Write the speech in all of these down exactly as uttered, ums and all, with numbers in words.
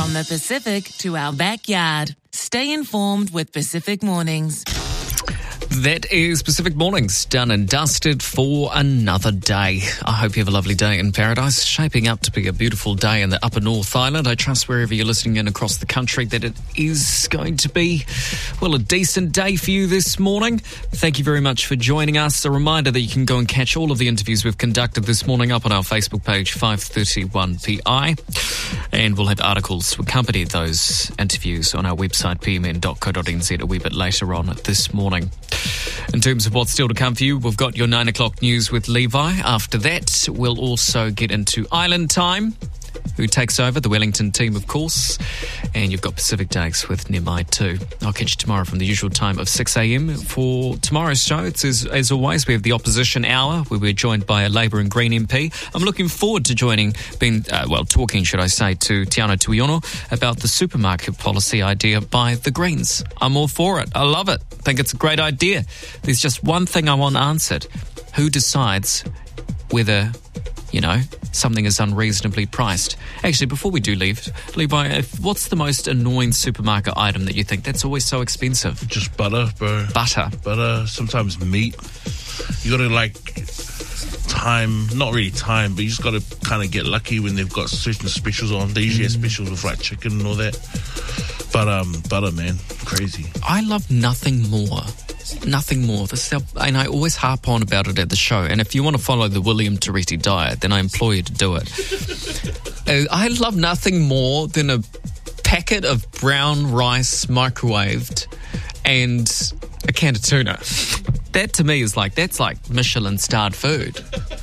From the Pacific to our backyard. Stay informed with Pacific Mornings. That is Pacific Mornings, done and dusted for another day. I hope you have a lovely day in paradise. Shaping up to be a beautiful day in the Upper North Island. I trust wherever you're listening in across the country that it is going to be, well, a decent day for you this morning. Thank you very much for joining us. A reminder that you can go and catch all of the interviews we've conducted this morning up on our Facebook page, five thirty-one P I. And we'll have articles to accompany those interviews on our website, p m n dot co dot n z, a wee bit later on this morning. In terms of what's still to come for you, we've got your nine o'clock news with Levi. After that, we'll also get into Island Time, who takes over the Wellington team, of course. And you've got Pacific Days with Nemai too. I'll catch you tomorrow from the usual time of six a.m. For tomorrow's show, it's as, as always, we have the Opposition Hour, where we're joined by a Labour and Green M P. I'm looking forward to joining, being, uh, well, talking, should I say, to Tiana Tuiono about the supermarket policy idea by the Greens. I'm all for it. I love it. I think it's a great idea. There's just one thing I want answered. Who decides whether, you know, something is unreasonably priced? Actually, before we do leave, Levi, if, what's the most annoying supermarket item that you think that's always so expensive? Just butter, bro. Butter. Butter, sometimes meat. You gotta, like, time, not really time, but you just gotta kind of get lucky when they've got certain specials on. They usually mm. have specials with, like, chicken and all that. But, um, butter, man, crazy. I love nothing more. Nothing more. This is, and I always harp on about it at the show. And if you want to follow the William Toretti diet, then I implore you to do it. uh, I love nothing more than a packet of brown rice microwaved and a can of tuna. That to me is like, that's like Michelin starred food.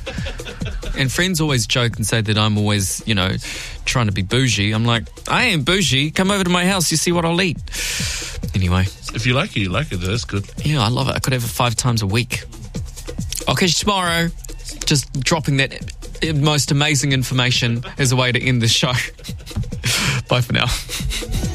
And friends always joke and say that I'm always, you know, trying to be bougie. I'm like, I ain't bougie. Come over to my house, you see what I'll eat. Anyway. If you like it, you like it. That's good. Yeah, I love it. I could have it five times a week. I'll catch you tomorrow. Just dropping that most amazing information as a way to end the show. Bye for now.